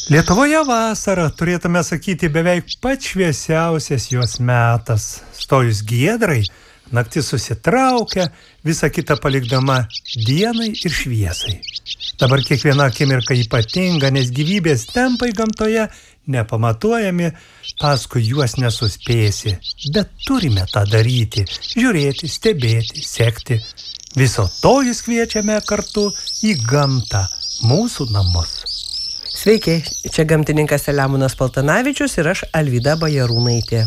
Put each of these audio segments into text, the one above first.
Lietuvoje vasara, turėtume sakyti, beveik pats šviesiausias jos metas. Stojus giedrai, naktis susitraukia, visa kita palikdama dienai ir šviesai. Dabar kiekviena akimirka ypatinga, nes gyvybės tempai gamtoje nepamatuojami, paskui juos nesuspėsi. Bet turime tą daryti, žiūrėti, stebėti, sekti. Viso to jis kviečiame kartu į gamtą, mūsų namus. Sveiki, čia gamtininkas Selemonas Paltanavičius ir aš Alvyda Bajarūnaitė.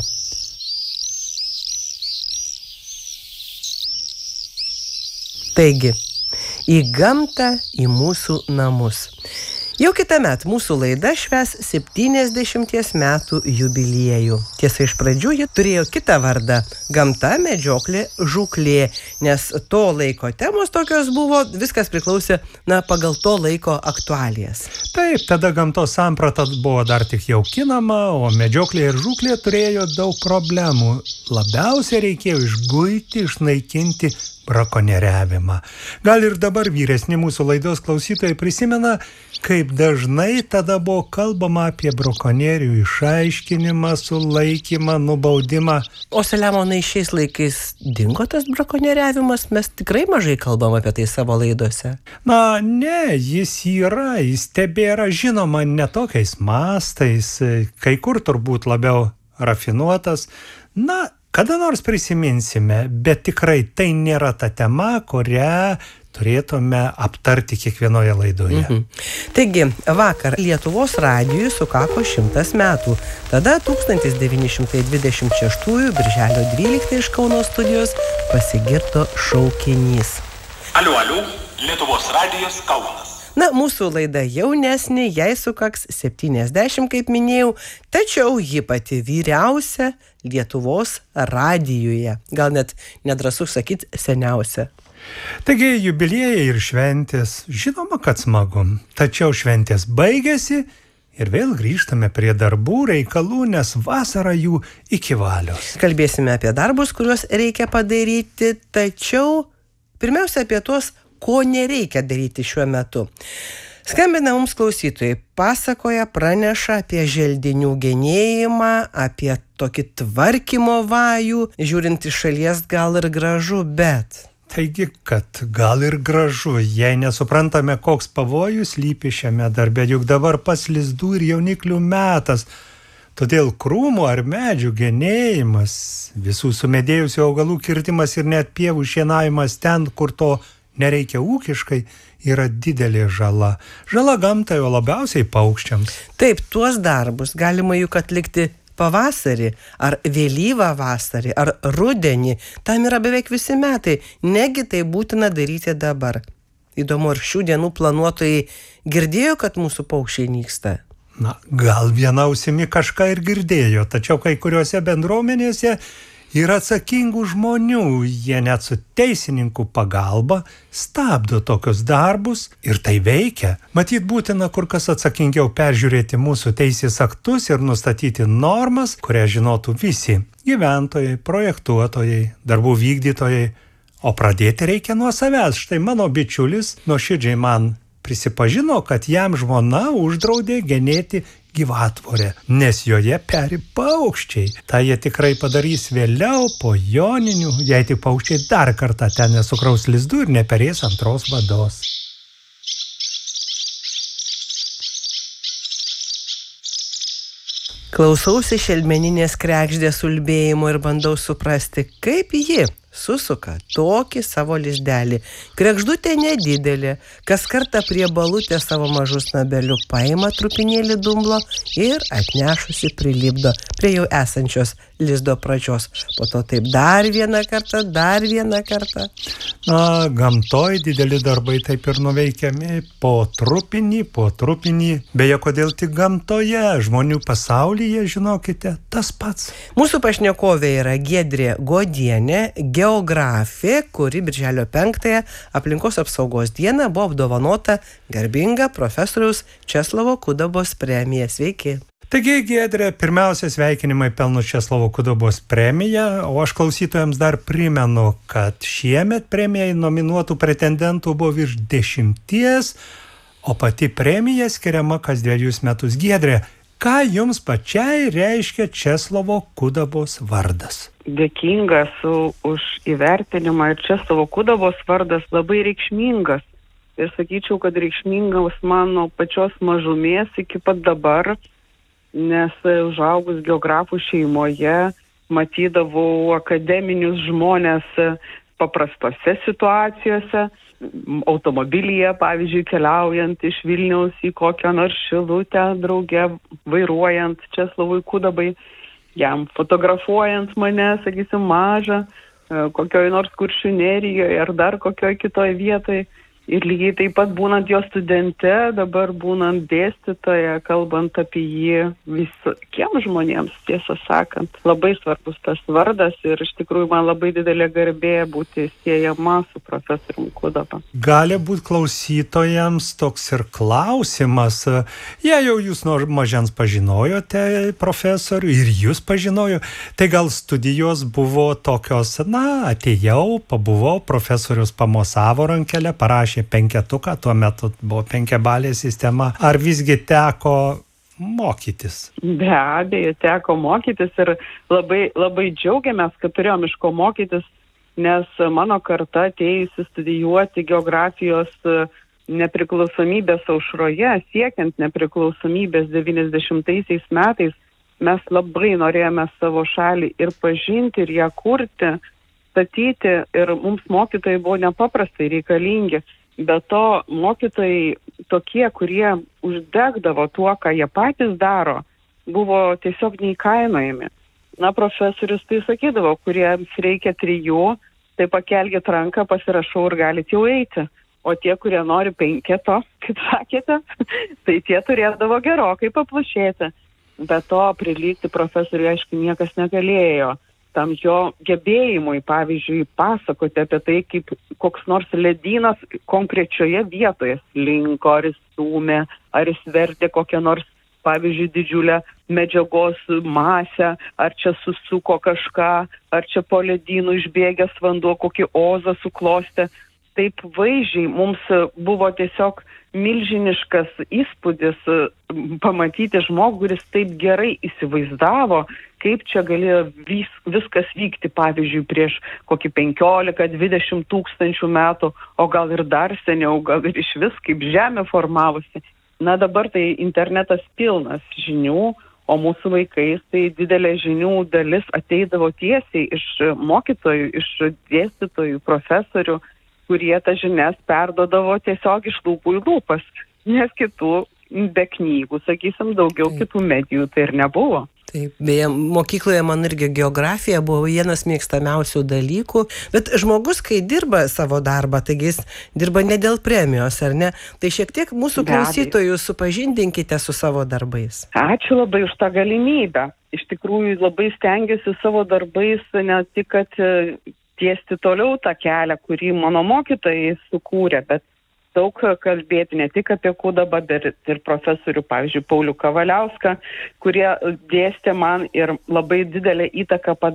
Taigi, į gamtą, į mūsų namus. Jau kitąmet mūsų laida švęs 70 metų jubiliejų. Tiesa, iš pradžių ji turėjo kitą vardą – gamta, medžioklė, žūklė, nes to laiko temos tokios buvo, viskas priklausė pagal to laiko aktualijas. Taip, tada gamtos samprata buvo dar tik jaukinama, o medžioklė ir žūklė turėjo daug problemų. Labiausiai reikėjo išguiti, išnaikinti brakonieriavimą. Gal ir dabar vyresni mūsų laidos klausytojai prisimena, kaip dažnai tada buvo kalbama apie brakonierių išaiškinimą, sulaikymą, nubaudimą. O Selemonai, šiais laikais dingo tas brakonieriavimas? Mes tikrai mažai kalbam apie tai savo laidose. Ne, jis yra, jis tebėra, žinoma, ne tokiais mastais, kai kur turbūt labiau rafinuotas. Kada nors prisiminsime, bet tikrai tai nėra ta tema, kurią turėtume aptarti kiekvienoje laidoje. Taigi, vakar Lietuvos radijui sukako 100 metų. Tada 1926 birželio 12 iš Kauno studijos pasigirdo šaukinys. Aliu, Lietuvos radijas Kaunas. Mūsų laida jaunesnė, jai sukaks 70, kaip minėjau, tačiau ji pati vyriausia Lietuvos radijuje. Gal net nedrąsu sakyti seniausia. Taigi jubiliejai ir šventės, žinoma, kad smagu. Tačiau šventės baigėsi ir vėl grįžtame prie darbų, reikalų, nes vasara jų iki valios. Kalbėsime apie darbus, kuriuos reikia padaryti, tačiau pirmiausia apie tuos, ko nereikia daryti šiuo metu. Skambina mums klausytojai, pasakoja, praneša apie želdinių genėjimą, apie tokį tvarkymo vajų, žiūrint iš šalies gal ir gražu, bet... Taigi, kad gal ir gražu, jei nesuprantame, koks pavojus slypi šiame darbe, juk dabar pats lizdų ir jauniklių metas. Todėl krūmų ar medžių genėjimas, visų sumedėjusių augalų kirtimas ir net pievų šienavimas ten, kur to nereikia ūkiškai, yra didelė žala. Žala gamtai, o labiausiai paukščiams. Taip, tuos darbus galima juk atlikti pavasarį, ar vėlyvą vasarį, ar rudenį. Tam yra beveik visi metai. Negi tai būtina daryti dabar. Įdomu, ar šių dienų planuotojai girdėjo, kad mūsų paukščiai nyksta? Gal viena ausimi kažką ir girdėjo, tačiau kai kuriuose bendruomenėse yra atsakingų žmonių, jie net su teisininkų pagalba stabdo tokius darbus ir tai veikia. Matyt, būtina kur kas atsakingiau peržiūrėti mūsų teisės aktus ir nustatyti normas, kurias žinotų visi gyventojai, projektuotojai, darbų vykdytojai. O pradėti reikia nuo savęs. Štai mano bičiulis nuoširdžiai man prisipažino, kad jam žmona uždraudė genėti gyvatvorę, nes joje peri paukščiai. Ta jie tikrai padarys vėliau po joninių, jei tik paukščiai dar kartą ten nesukraus lizdų ir neperės antros vados. Klausausi šelmeninės kregždės ulbėjimo ir bandau suprasti, kaip ji susuka tokį savo lizdelį. Kregždutė nedidelė, kas kartą prie balutės savo mažus nabelių paima trupinėlį dumblo ir atnešusi prilipdo prie jau esančios lizdo pradžios. Po to taip dar vieną kartą. Gamtoj dideli darbai taip ir nuveikiami po trupinį. Beje, kodėl tik gamtoje, žmonių pasaulyje, žinokite, tas pats. Mūsų pašnekovė yra Giedrė Godienė, geografė, kuri birželio 5 aplinkos apsaugos dieną buvo apdovanota garbinga profesoriaus Česlovo Kudabos premija. Sveiki. Taigi, Giedrė, pirmiausia sveikinimai pelnus Česlovo Kudabos premiją, o aš klausytojams dar primenu, kad šiemet premijai nominuotų pretendentų buvo virš 10, o pati premija skiriama kas 2 metus. Giedre, ką jums pačiai reiškia Česlovo Kudabos vardas? Dėkinga esu už įvertinimą ir Česlovo Kudabos vardas labai reikšmingas. Ir sakyčiau, kad reikšmingas mano pačios mažumės iki pat dabar, nes užaugus geografų šeimoje matydavau akademinius žmonės paprastose situacijose, automobilyje, pavyzdžiui, keliaujant iš Vilniaus į kokią nors Šilutę drauge, vairuojant Česlovui Kudabai, jam fotografuojant mane, sakysim, mažą, kokioj nors Kuršių nerijoje ar dar kokioj kitoj vietoj. Ir lygiai taip pat būnant jo studente, dabar būnant dėstytoja, kalbant apie jį visokiems žmonėms, tiesą sakant, labai svarbus tas vardas ir iš tikrųjų man labai didelė garbė būti siejama su profesoriumi Kudaba. Gali būti klausytojams toks ir klausimas. Jei jau jūs nuo mažens pažinojote profesorių ir jūs pažinojo, tai gal studijos buvo tokios, atėjau, pabuvau, profesorius pamosavo rankelę, parašė 5-tuką, tuo metu buvo 5-balė sistema. Ar visgi teko mokytis? Be abejo, teko mokytis ir labai, labai džiaugiamės, kad turėjom iš ko mokytis, nes mano karta atėjusi studijuoti geografijos nepriklausomybės aušroje, siekiant nepriklausomybės 90 metais, mes labai norėjome savo šalį ir pažinti, ir ją kurti, statyti, ir mums mokytojai buvo nepaprastai reikalingi. Be to, mokytojai tokie, kurie uždegdavo tuo, ką jie patys daro, buvo tiesiog neįkainojami. Profesorius tai sakydavo, kuriems reikia 3, tai pakelkit ranką, pasirašau ir galit jau eiti. O tie, kurie nori 5, kaip sakėte, tai tie turėdavo gerokai paplušėti. Be to, prilygti profesoriui, aišku, niekas negalėjo. Tam jo gebėjimui, pavyzdžiui, pasakoti apie tai, kaip koks nors ledynas konkrečioje vietoje slinko, ar įstūmė, ar įsvertė kokią nors, pavyzdžiui, didžiulę medžiagos masę, ar čia susuko kažką, ar čia po ledynų išbėgęs vanduo kokį ozą suklostė. Taip vaizdžiai mums buvo tiesiog milžiniškas įspūdis pamatyti žmogų, kuris taip gerai įsivaizdavo, kaip čia galėjo viskas vykti, pavyzdžiui, prieš kokį 15-20 tūkstančių metų, o gal ir dar seniau, gal ir iš vis kaip žemė formavosi. Dabar tai internetas pilnas žinių, o mūsų vaikais tai didelė žinių dalis ateidavo tiesiai iš mokytojų, iš dėstytojų, profesorių, kurie tas žinias perdodavo tiesiog iš lūpų į lūpas, nes kitų be knygų, sakysim, daugiau kitų medijų tai ir nebuvo. Taip, beje, mokykloje man irgi geografija buvo vienas mėgstamiausių dalykų, bet žmogus, kai dirba savo darbą, taigi jis dirba ne dėl premijos, ar ne? Tai šiek tiek mūsų klausytojus supažindinkite su savo darbais. Ačiū labai už tą galimybę. Iš tikrųjų labai stengiuosi savo darbais ne tik, kad tiesti toliau tą kelią, kurį mano mokytojai sukūrė, bet daug kalbėti ne tik apie Kudabą, bet ir profesorių, pavyzdžiui, Paulių Kavaliauską, kurie dėstė man ir labai didelę įtaką padarė